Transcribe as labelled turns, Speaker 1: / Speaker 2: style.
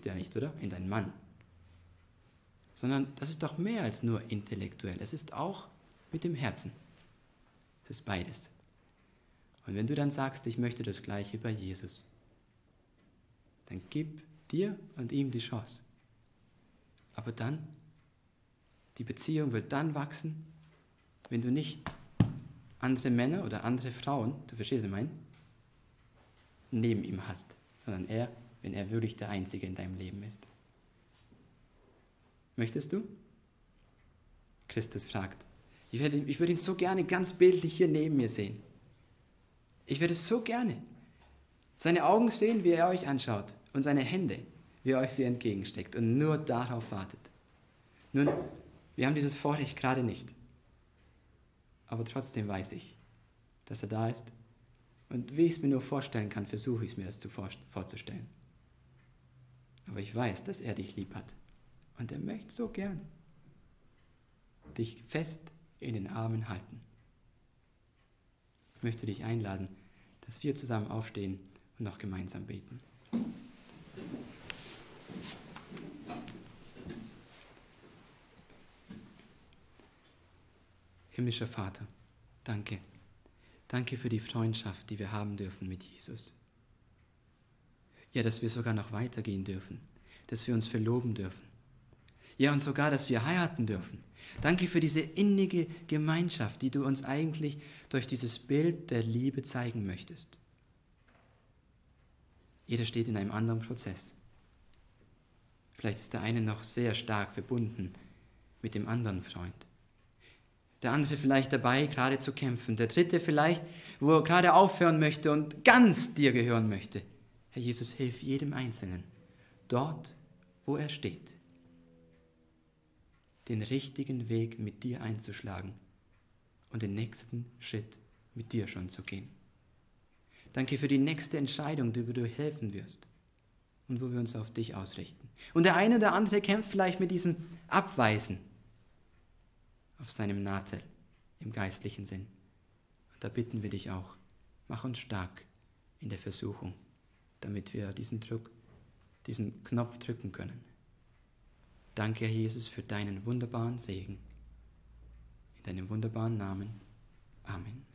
Speaker 1: du ja nicht, oder? In deinen Mann. Sondern das ist doch mehr als nur intellektuell. Es ist auch mit dem Herzen. Es ist beides. Und wenn du dann sagst, ich möchte das Gleiche bei Jesus, dann gib dir und ihm die Chance. Aber dann, die Beziehung wird dann wachsen, wenn du nicht andere Männer oder andere Frauen, du verstehst, was ich meine, neben ihm hast, sondern wenn er wirklich der Einzige in deinem Leben ist. Möchtest du? Christus fragt. Ich würde ihn so gerne ganz bildlich hier neben mir sehen. Ich würde es so gerne. Seine Augen sehen, wie er euch anschaut und seine Hände, wie er euch sie entgegensteckt und nur darauf wartet. Nun, wir haben dieses Vorrecht gerade nicht. Aber trotzdem weiß ich, dass er da ist. Und wie ich es mir nur vorstellen kann, versuche ich es mir das vorzustellen. Aber ich weiß, dass er dich lieb hat. Und er möchte so gern dich fest in den Armen halten. Ich möchte dich einladen, dass wir zusammen aufstehen und noch gemeinsam beten. Himmlischer Vater, danke. Danke für die Freundschaft, die wir haben dürfen mit Jesus. Ja, dass wir sogar noch weitergehen dürfen, dass wir uns verloben dürfen. Ja, und sogar, dass wir heiraten dürfen. Danke für diese innige Gemeinschaft, die du uns eigentlich durch dieses Bild der Liebe zeigen möchtest. Jeder steht in einem anderen Prozess. Vielleicht ist der eine noch sehr stark verbunden mit dem anderen Freund. Der andere vielleicht dabei, gerade zu kämpfen. Der dritte vielleicht, wo er gerade aufhören möchte und ganz dir gehören möchte. Herr Jesus, hilf jedem Einzelnen, dort, wo er steht, den richtigen Weg mit dir einzuschlagen und den nächsten Schritt mit dir schon zu gehen. Danke für die nächste Entscheidung, die du helfen wirst und wo wir uns auf dich ausrichten. Und der eine oder andere kämpft vielleicht mit diesem Abweisen auf seinem Nahtel im geistlichen Sinn. Und da bitten wir dich auch, mach uns stark in der Versuchung, damit wir diesen Knopf drücken können. Danke, Herr Jesus, für deinen wunderbaren Segen. In deinem wunderbaren Namen. Amen.